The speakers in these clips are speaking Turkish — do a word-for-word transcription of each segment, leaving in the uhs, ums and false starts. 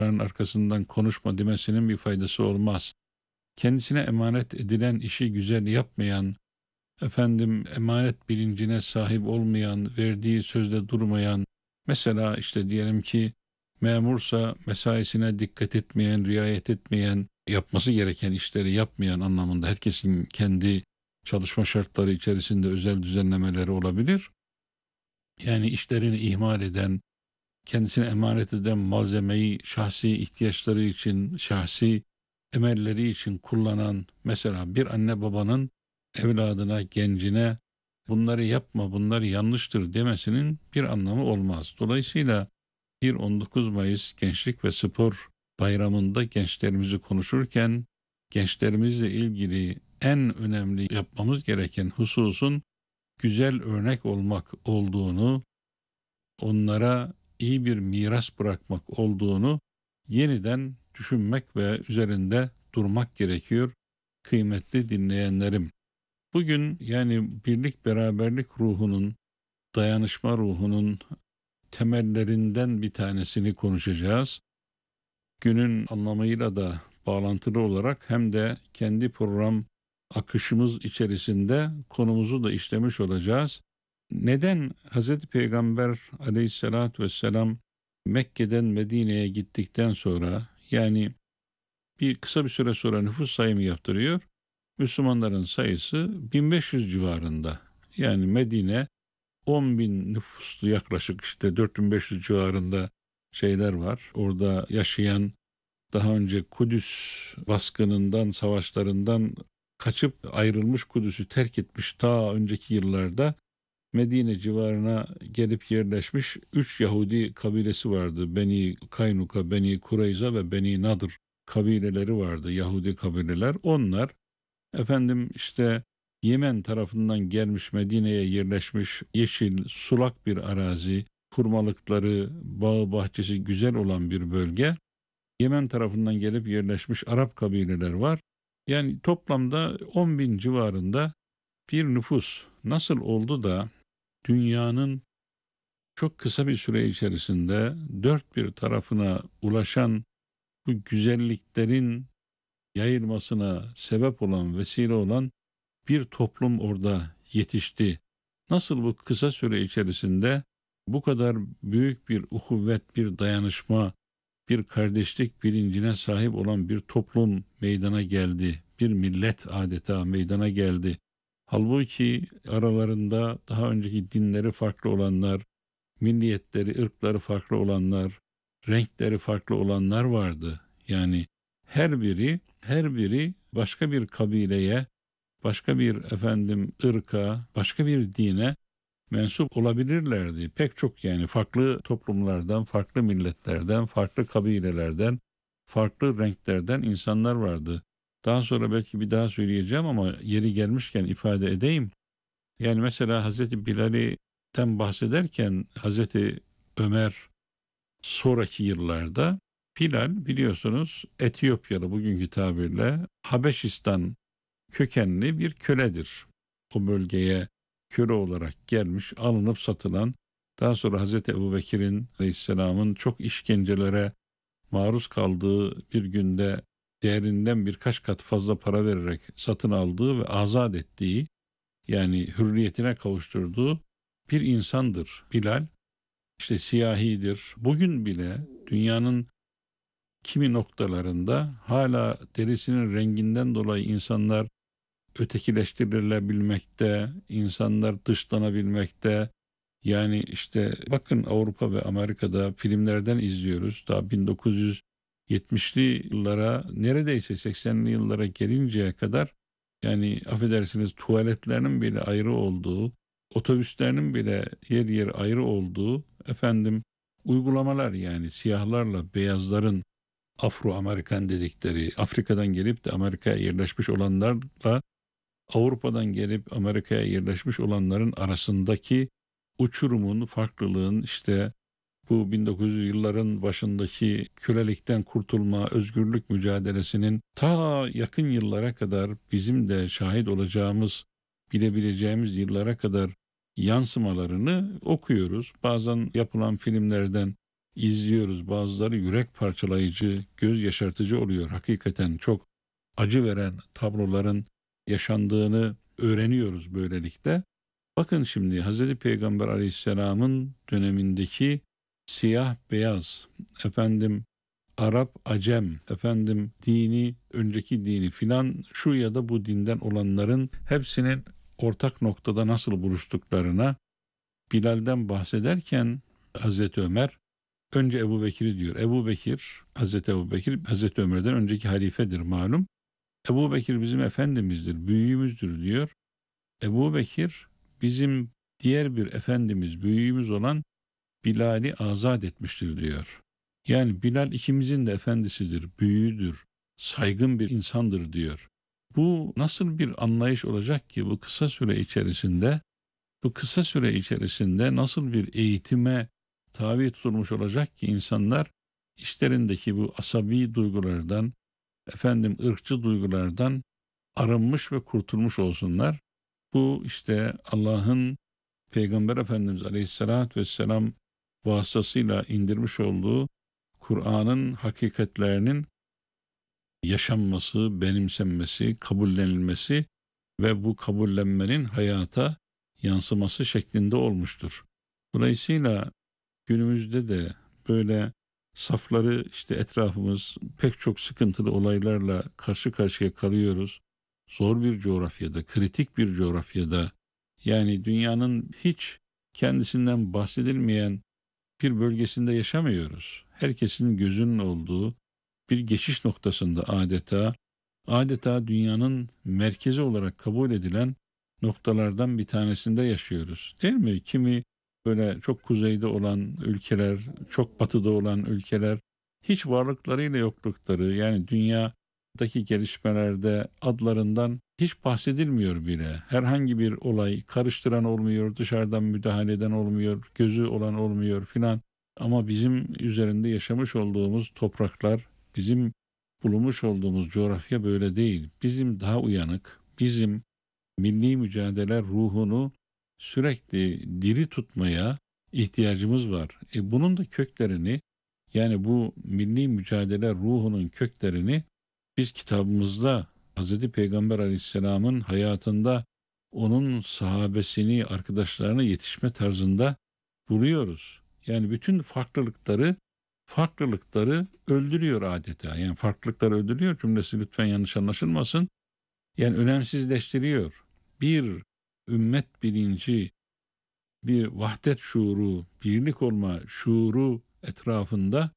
arkasından konuşma demesinin bir faydası olmaz. Kendisine emanet edilen işi güzel yapmayan, efendim emanet bilincine sahip olmayan, verdiği sözde durmayan, mesela işte diyelim ki memursa mesaisine dikkat etmeyen, riayet etmeyen, yapması gereken işleri yapmayan anlamında herkesin kendi çalışma şartları içerisinde özel düzenlemeleri olabilir. Yani işlerini ihmal eden, kendisine emanet eden malzemeyi şahsi ihtiyaçları için, şahsi emelleri için kullanan, mesela bir anne babanın evladına, gencine bunları yapma, bunlar yanlıştır demesinin bir anlamı olmaz. Dolayısıyla bir on dokuz Mayıs Gençlik ve Spor Bayramı'nda gençlerimizi konuşurken gençlerimizle ilgili en önemli yapmamız gereken hususun güzel örnek olmak olduğunu, onlara iyi bir miras bırakmak olduğunu yeniden düşünmek ve üzerinde durmak gerekiyor kıymetli dinleyenlerim. Bugün yani birlik beraberlik ruhunun, dayanışma ruhunun temellerinden bir tanesini konuşacağız. Günün anlamıyla da bağlantılı olarak hem de kendi program akışımız içerisinde konumuzu da işlemiş olacağız. Neden Hazreti Peygamber aleyhissalatü vesselam Mekke'den Medine'ye gittikten sonra, yani bir kısa bir süre sonra nüfus sayımı yaptırıyor. Müslümanların sayısı bin beş yüz civarında. Yani Medine on bin nüfuslu, yaklaşık işte dört bin beş yüz civarında şeyler var. Orada yaşayan, daha önce Kudüs baskınından, savaşlarından kaçıp ayrılmış, Kudüs'ü terk etmiş, ta önceki yıllarda Medine civarına gelip yerleşmiş üç Yahudi kabilesi vardı. Beni Kaynuka, Beni Kureyza ve Beni Nadır kabileleri vardı, Yahudi kabileler. Onlar efendim işte Yemen tarafından gelmiş, Medine'ye yerleşmiş, yeşil, sulak bir arazi, hurmalıkları, bağı bahçesi güzel olan bir bölge. Yemen tarafından gelip yerleşmiş Arap kabileler var. Yani toplamda on bin civarında bir nüfus. Nasıl oldu da dünyanın çok kısa bir süre içerisinde dört bir tarafına ulaşan bu güzelliklerin yayılmasına sebep olan, vesile olan bir toplum orada yetişti? Nasıl bu kısa süre içerisinde bu kadar büyük bir uhuvvet, bir dayanışma, bir kardeşlik bilincine sahip olan bir toplum meydana geldi? Bir millet adeta meydana geldi. Halbuki aralarında daha önceki dinleri farklı olanlar, milliyetleri, ırkları farklı olanlar, renkleri farklı olanlar vardı. Yani her biri, her biri başka bir kabileye, başka bir efendim ırka, başka bir dine mensup olabilirlerdi. Pek çok, yani farklı toplumlardan, farklı milletlerden, farklı kabilelerden, farklı renklerden insanlar vardı. Daha sonra belki bir daha söyleyeceğim ama yeri gelmişken ifade edeyim. Yani mesela Hazreti Bilal'den bahsederken Hazreti Ömer sonraki yıllarda, Bilal biliyorsunuz Etiyopyalı, bugünkü tabirle Habeşistan kökenli bir köledir. O bölgeye köle olarak gelmiş, alınıp satılan, daha sonra Hazreti Ebubekir'in Aleyhisselam'ın çok işkencelere maruz kaldığı bir günde değerinden birkaç kat fazla para vererek satın aldığı ve azat ettiği, yani hürriyetine kavuşturduğu bir insandır Bilal. İşte siyahidir. Bugün bile dünyanın kimi noktalarında hala derisinin renginden dolayı insanlar ötekileştirilebilmekte, insanlar dışlanabilmekte. Yani işte bakın, Avrupa ve Amerika'da filmlerden izliyoruz. Daha bin dokuz yüz yetmişli yıllara, neredeyse seksenli yıllara gelinceye kadar, yani affedersiniz, tuvaletlerinin bile ayrı olduğu, otobüslerinin bile yer yer ayrı olduğu efendim uygulamalar, yani siyahlarla beyazların, Afro-Amerikan dedikleri, Afrika'dan gelip de Amerika'ya yerleşmiş olanlarla Avrupa'dan gelip Amerika'ya yerleşmiş olanların arasındaki uçurumun, farklılığın, işte bu bin dokuz yüz yılların başındaki kölelikten kurtulma, özgürlük mücadelesinin ta yakın yıllara kadar bizim de şahit olacağımız, bilebileceğimiz yıllara kadar yansımalarını okuyoruz. Bazen yapılan filmlerden izliyoruz. Bazıları yürek parçalayıcı, göz yaşartıcı oluyor. Hakikaten çok acı veren tabloların yaşandığını öğreniyoruz böylelikle. Bakın şimdi Hazreti Peygamber Aleyhisselam'ın dönemindeki siyah beyaz, efendim Arap, Acem, efendim dini, önceki dini filan şu ya da bu dinden olanların hepsinin ortak noktada nasıl buluştuklarına Bilal'den bahsederken Hazreti Ömer önce Ebu Bekir'i diyor. Ebu Bekir, Hazreti Ebu Bekir, Hazreti Ömer'den önceki halifedir malum. Ebu Bekir bizim efendimizdir, büyüğümüzdür diyor. Ebu Bekir bizim diğer bir efendimiz, büyüğümüz olan Bilal'i azat etmiştir diyor. Yani Bilal ikimizin de efendisidir, büyüğüdür, saygın bir insandır diyor. Bu nasıl bir anlayış olacak ki bu kısa süre içerisinde, bu kısa süre içerisinde nasıl bir eğitime tabi tutulmuş olacak ki insanlar işlerindeki bu asabi duygulardan, efendim ırkçı duygulardan arınmış ve kurtulmuş olsunlar. Bu işte Allah'ın Peygamber Efendimiz Aleyhisselatü Vesselam vasıtasıyla indirmiş olduğu Kur'an'ın hakikatlerinin yaşanması, benimsenmesi, kabullenilmesi ve bu kabullenmenin hayata yansıması şeklinde olmuştur. Dolayısıyla günümüzde de böyle safları işte etrafımız pek çok sıkıntılı olaylarla karşı karşıya kalıyoruz. Zor bir coğrafyada, kritik bir coğrafyada, yani dünyanın hiç kendisinden bahsedilmeyen bir bölgesinde yaşamıyoruz. Herkesin gözünün olduğu bir geçiş noktasında adeta, adeta dünyanın merkezi olarak kabul edilen noktalardan bir tanesinde yaşıyoruz. Değil mi? Kimi böyle çok kuzeyde olan ülkeler, çok batıda olan ülkeler, hiç varlıklarıyla yoklukları, yani dünyadaki gelişmelerde adlarından hiç bahsedilmiyor bile. Herhangi bir olay karıştıran olmuyor, dışarıdan müdahale eden olmuyor, gözü olan olmuyor filan. Ama bizim üzerinde yaşamış olduğumuz topraklar, bizim bulunmuş olduğumuz coğrafya böyle değil. Bizim daha uyanık, bizim milli mücadele ruhunu sürekli diri tutmaya ihtiyacımız var. E bunun da köklerini, yani bu milli mücadele ruhunun köklerini biz kitabımızda Hazreti Peygamber Aleyhisselam'ın hayatında onun sahabesini, arkadaşlarına yetişme tarzında buluyoruz. Yani bütün farklılıkları farklılıkları öldürüyor adeta. Yani farklılıkları öldürüyor cümlesi lütfen yanlış anlaşılmasın. Yani önemsizleştiriyor. Bir ümmet bilinci, bir vahdet şuuru, birlik olma şuuru etrafında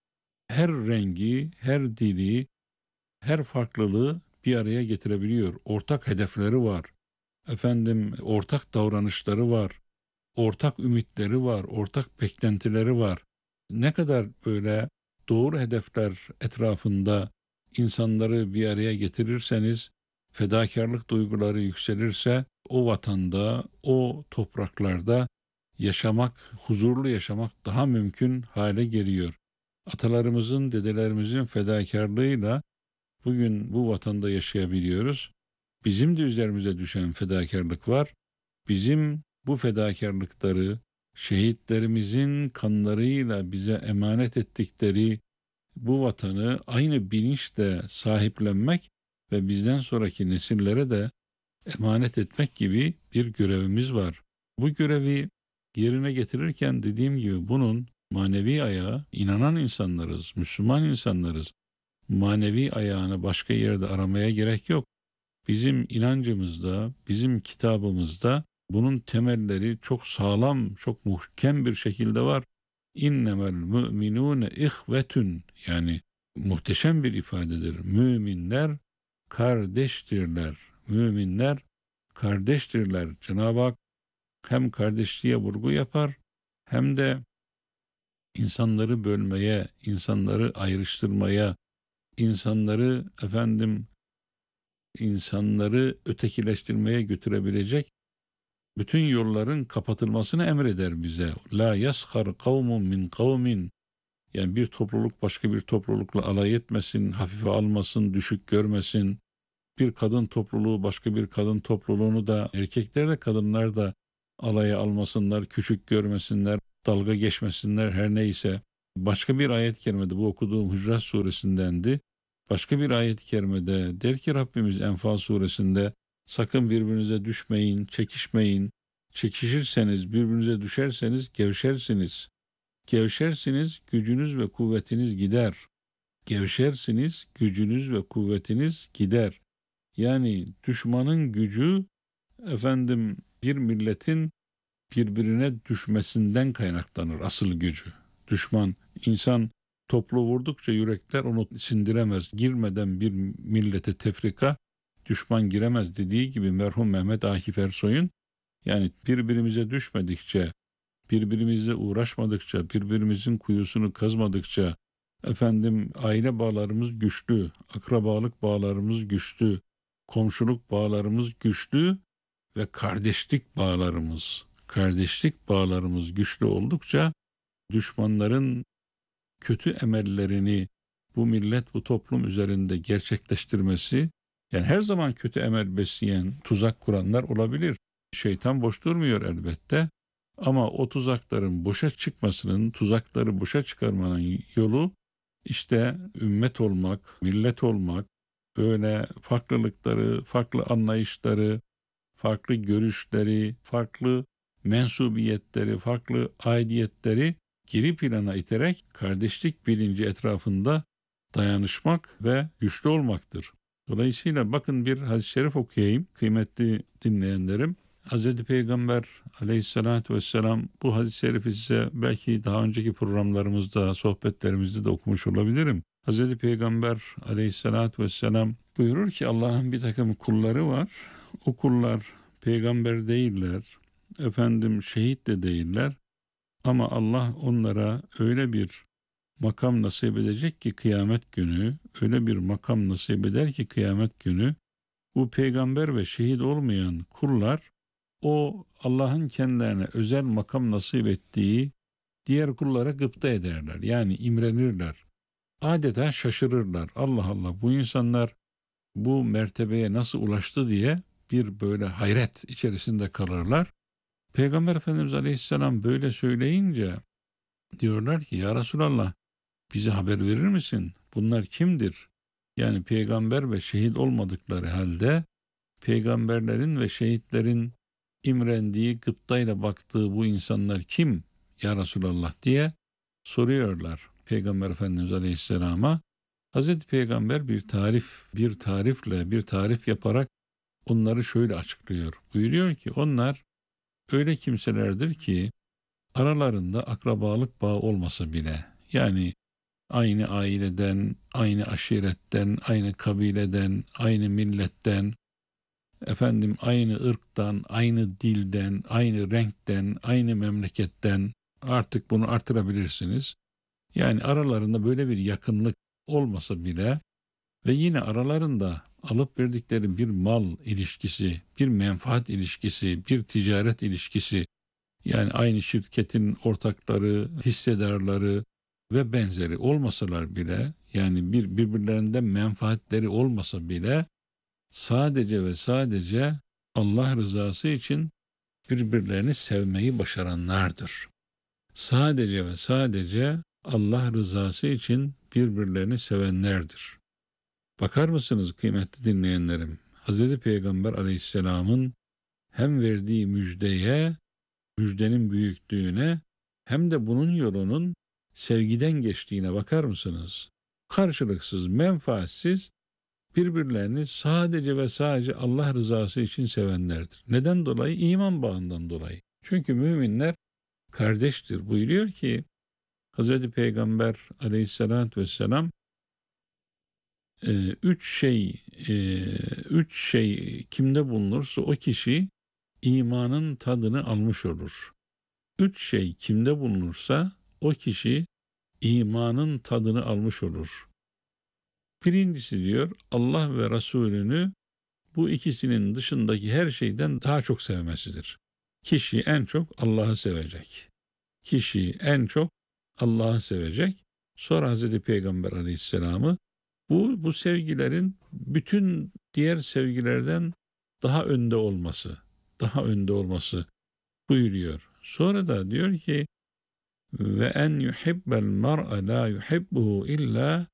her rengi, her dili, her farklılığı bir araya getirebiliyor. Ortak hedefleri var. Efendim ortak davranışları var. Ortak ümitleri var, ortak beklentileri var. Ne kadar böyle doğru hedefler etrafında insanları bir araya getirirseniz, fedakarlık duyguları yükselirse o vatanda, o topraklarda yaşamak, huzurlu yaşamak daha mümkün hale geliyor. Atalarımızın, dedelerimizin fedakarlığıyla bugün bu vatanda yaşayabiliyoruz. Bizim de üzerimize düşen fedakarlık var. Bizim bu fedakarlıkları şehitlerimizin kanlarıyla bize emanet ettikleri bu vatanı aynı bilinçle sahiplenmek ve bizden sonraki nesillere de emanet etmek gibi bir görevimiz var. Bu görevi yerine getirirken dediğim gibi bunun manevi ayağı, inanan insanlarız, Müslüman insanlarız. Manevi ayağını başka yerde aramaya gerek yok. Bizim inancımızda, bizim kitabımızda bunun temelleri çok sağlam, çok muhkem bir şekilde var. İnnemel müminune ihvetün, yani muhteşem bir ifadedir. Müminler kardeştirler. Müminler kardeştirler. Cenab-ı Hak hem kardeşliğe vurgu yapar hem de insanları bölmeye, insanları ayrıştırmaya, insanları efendim insanları ötekileştirmeye götürebilecek bütün yolların kapatılmasını emreder bize. La yashar kavmun min kavmin. Yani bir topluluk başka bir toplulukla alay etmesin, hafife almasın, düşük görmesin. Bir kadın topluluğu başka bir kadın topluluğunu da, erkekler de kadınlar da alaya almasınlar, küçük görmesinler, dalga geçmesinler, her neyse. Başka bir ayet-i kerimede, bu okuduğum Hucurat suresindendi. Başka bir ayet-i kerimede der ki Rabbimiz Enfal suresinde, sakın birbirinize düşmeyin, çekişmeyin. Çekişirseniz, birbirinize düşerseniz gevşersiniz. Gevşersiniz, gücünüz ve kuvvetiniz gider. Gevşersiniz, gücünüz ve kuvvetiniz gider. Yani düşmanın gücü, efendim, bir milletin birbirine düşmesinden kaynaklanır asıl gücü. Düşman, insan toplu vurdukça yürekler onu sindiremez. Girmeden bir millete tefrika, düşman giremez dediği gibi merhum Mehmet Akif Ersoy'un, yani birbirimize düşmedikçe, birbirimizle uğraşmadıkça, birbirimizin kuyusunu kazmadıkça, efendim, aile bağlarımız güçlü, akrabalık bağlarımız güçlü, komşuluk bağlarımız güçlü ve kardeşlik bağlarımız, kardeşlik bağlarımız güçlü oldukça düşmanların kötü emellerini bu millet, bu toplum üzerinde gerçekleştirmesi, yani her zaman kötü emel besleyen, tuzak kuranlar olabilir. Şeytan boş durmuyor elbette. Ama o tuzakların boşa çıkmasının, tuzakları boşa çıkarmanın yolu işte ümmet olmak, millet olmak, öyle farklılıkları, farklı anlayışları, farklı görüşleri, farklı mensubiyetleri, farklı aidiyetleri geri plana iterek kardeşlik bilinci etrafında dayanışmak ve güçlü olmaktır. Dolayısıyla bakın, bir hadis-i şerif okuyayım kıymetli dinleyenlerim. Hazreti Peygamber aleyhissalatü vesselam, bu hadis-i şerifi size belki daha önceki programlarımızda, sohbetlerimizde de okumuş olabilirim. Hazreti Peygamber aleyhissalatü vesselam buyurur ki, Allah'ın bir takım kulları var. O kullar peygamber değiller, efendim şehit de değiller, ama Allah onlara öyle bir makam nasip edecek ki kıyamet günü, öyle bir makam nasip eder ki kıyamet günü, bu peygamber ve şehit olmayan kullar, o Allah'ın kendilerine özel makam nasip ettiği diğer kullara gıpta ederler. Yani imrenirler. Adeta şaşırırlar. Allah Allah, bu insanlar bu mertebeye nasıl ulaştı diye bir böyle hayret içerisinde kalırlar. Peygamber Efendimiz Aleyhisselam böyle söyleyince diyorlar ki, ya Resulallah, bize haber verir misin? Bunlar kimdir? Yani peygamber ve şehit olmadıkları halde peygamberlerin ve şehitlerin imrendiği, gıptayla baktığı bu insanlar kim ya Resulallah diye soruyorlar Peygamber Efendimiz Aleyhisselam'a. Hazreti Peygamber bir tarif, bir tarifle, bir tarif yaparak onları şöyle açıklıyor. Buyuruyor ki, onlar öyle kimselerdir ki aralarında akrabalık bağı olmasa bile, yani aynı aileden, aynı aşiretten, aynı kabileden, aynı milletten, efendim aynı ırktan, aynı dilden, aynı renkten, aynı memleketten, artık bunu artırabilirsiniz. Yani aralarında böyle bir yakınlık olmasa bile ve yine aralarında alıp verdikleri bir mal ilişkisi, bir menfaat ilişkisi, bir ticaret ilişkisi, yani aynı şirketin ortakları, hissedarları ve benzeri olmasalar bile, yani bir birbirlerinden menfaatleri olmasa bile, sadece ve sadece Allah rızası için birbirlerini sevmeyi başaranlardır. Sadece ve sadece Allah rızası için birbirlerini sevenlerdir. Bakar mısınız kıymetli dinleyenlerim? Hz. Peygamber Aleyhisselam'ın hem verdiği müjdeye, müjdenin büyüklüğüne, hem de bunun yolunun sevgiden geçtiğine bakar mısınız? Karşılıksız, menfaatsiz, birbirlerini sadece ve sadece Allah rızası için sevenlerdir. Neden dolayı? İman bağından dolayı. Çünkü müminler kardeştir. Buyuruyor ki Hz. Peygamber Aleyhisselatü Vesselam, e, üç şey e, üç şey kimde bulunursa o kişi imanın tadını almış olur. Üç şey kimde bulunursa o kişi imanın tadını almış olur. Birincisi diyor, Allah ve Resulünü bu ikisinin dışındaki her şeyden daha çok sevmesidir. Kişi en çok Allah'ı sevecek. Kişi en çok Allah'ı sevecek. Sonra Hazreti Peygamber Aleyhisselam'ı, bu bu sevgilerin bütün diğer sevgilerden daha önde olması, daha önde olması buyuruyor. Sonra da diyor ki ve en yuhibbel mer'e la yuhibbuhu illa